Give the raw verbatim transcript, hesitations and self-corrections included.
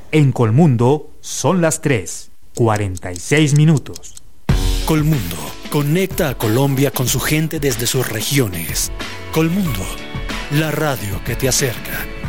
En Colmundo son las tres, cuarenta y seis minutos. Colmundo conecta a Colombia con su gente desde sus regiones. Colmundo, la radio que te acerca.